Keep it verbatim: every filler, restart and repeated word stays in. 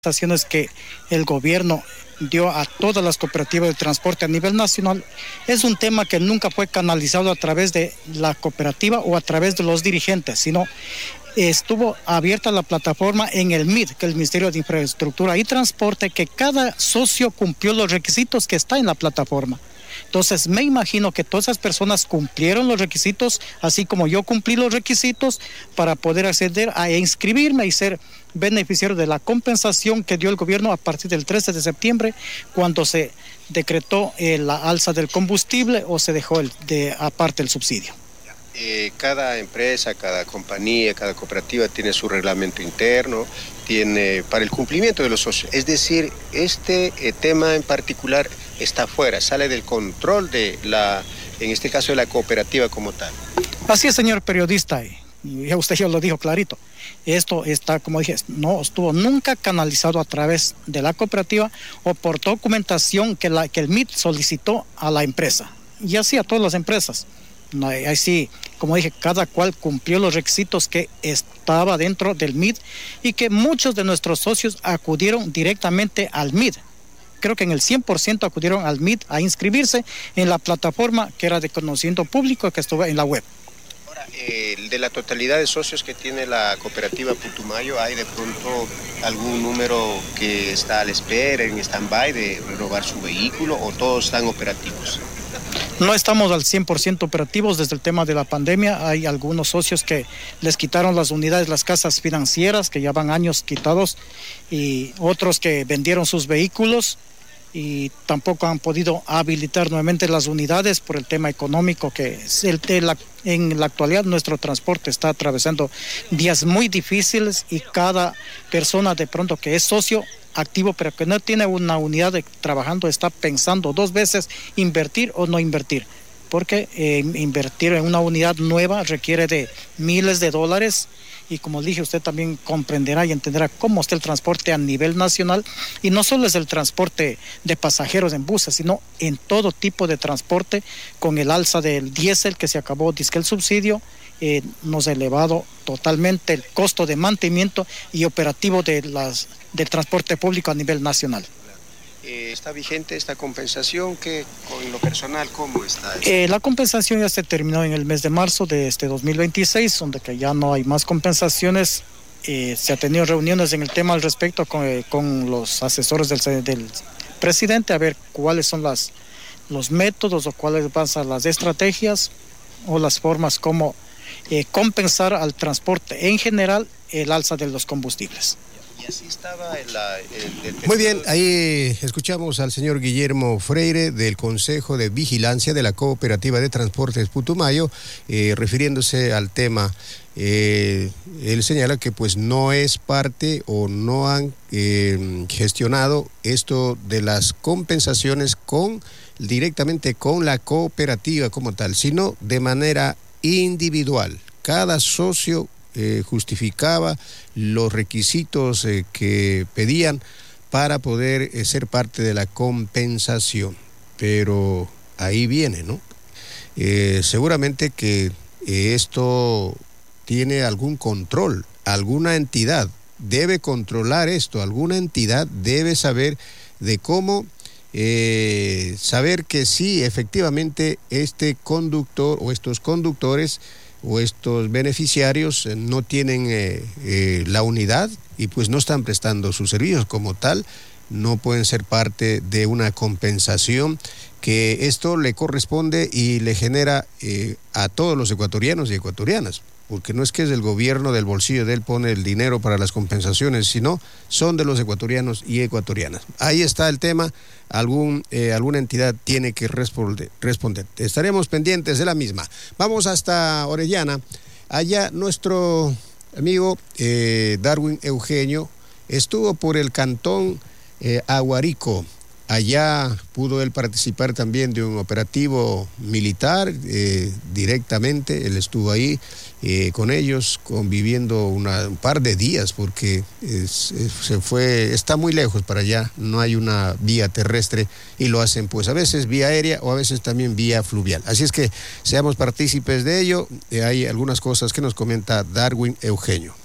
Estaciones que el gobierno dio a todas las cooperativas de transporte a nivel nacional es un tema que nunca fue canalizado a través de la cooperativa o a través de los dirigentes, sino estuvo abierta la plataforma en el M I D, que es el Ministerio de Infraestructura y Transporte, que cada socio cumplió los requisitos que está en la plataforma. Entonces me imagino que todas esas personas cumplieron los requisitos, así como yo cumplí los requisitos para poder acceder a inscribirme y ser beneficiario de la compensación que dio el gobierno a partir del trece de septiembre, cuando se decretó eh, la alza del combustible o se dejó el, de aparte el subsidio. Eh, cada empresa, cada compañía, cada cooperativa tiene su reglamento interno, tiene para el cumplimiento de los socios. Es decir, este eh, tema en particular está fuera, sale del control de la, en este caso de la cooperativa como tal. Así es, señor periodista, y ya usted ya lo dijo clarito. Esto está, como dije, no estuvo nunca canalizado a través de la cooperativa o por documentación que, la, que el M I D solicitó a la empresa, y así a todas las empresas. No, así, como dije, cada cual cumplió los requisitos que estaba dentro del M I D y que muchos de nuestros socios acudieron directamente al M I D. Creo que en el cien por ciento acudieron al M I D a inscribirse en la plataforma que era de conocimiento público que estuvo en la web. Ahora, eh, de la totalidad de socios que tiene la cooperativa Putumayo, ¿hay de pronto algún número que está a la espera, en stand-by de robar su vehículo, o todos están operativos? No estamos al cien por ciento operativos desde el tema de la pandemia. Hay algunos socios que les quitaron las unidades, las casas financieras, que ya van años quitados, y otros que vendieron sus vehículos y tampoco han podido habilitar nuevamente las unidades por el tema económico, que es el de la, en la actualidad nuestro transporte está atravesando días muy difíciles, y cada persona de pronto que es socio activo pero que no tiene una unidad de, trabajando, está pensando dos veces invertir o no invertir, porque eh, invertir en una unidad nueva requiere de miles de dólares, y como dije, usted también comprenderá y entenderá cómo está el transporte a nivel nacional, y no solo es el transporte de pasajeros en buses, sino en todo tipo de transporte. Con el alza del diésel que se acabó, disque el subsidio, eh, nos ha elevado totalmente el costo de mantenimiento y operativo de las, del transporte público a nivel nacional. Eh, ¿Está vigente esta compensación? ¿Qué, con lo personal, cómo está? Eh, la compensación ya se terminó en el mes de marzo de este dos mil veintiséis, donde que ya no hay más compensaciones. Eh, se ha tenido reuniones en el tema al respecto con, eh, con los asesores del, del presidente, a ver cuáles son las, los métodos o cuáles van a ser las estrategias o las formas como eh, compensar al transporte en general el alza de los combustibles. Y así estaba el, el, el... Muy bien, ahí escuchamos al señor Guillermo Freire del Consejo de Vigilancia de la Cooperativa de Transportes Putumayo, eh, refiriéndose al tema. Eh, él señala que pues no es parte o no han eh, gestionado esto de las compensaciones con directamente con la cooperativa como tal, sino de manera individual. Cada socio Eh, justificaba los requisitos eh, que pedían para poder eh, ser parte de la compensación, pero ahí viene, ¿no? Eh, seguramente que eh, esto tiene algún control, alguna entidad debe controlar esto, alguna entidad debe saber de cómo eh, saber que sí, efectivamente, este conductor o estos conductores o estos beneficiarios eh, no tienen eh, eh, la unidad y pues no están prestando sus servicios como tal, no pueden ser parte de una compensación, que esto le corresponde y le genera eh, a todos los ecuatorianos y ecuatorianas, porque no es que es el gobierno del bolsillo de él pone el dinero para las compensaciones, sino son de los ecuatorianos y ecuatorianas. Ahí está el tema, algún eh, alguna entidad tiene que responder, responder. Estaremos pendientes de la misma. Vamos hasta Orellana. Allá nuestro amigo eh, Darwin Eugenio estuvo por el cantón eh, Aguarico. Allá pudo él participar también de un operativo militar eh, directamente. Él estuvo ahí eh, con ellos conviviendo una, un par de días, porque es, es, se fue, está muy lejos para allá, no hay una vía terrestre y lo hacen pues a veces vía aérea o a veces también vía fluvial. Así es que seamos partícipes de ello. Eh, hay algunas cosas que nos comenta Darwin Eugenio.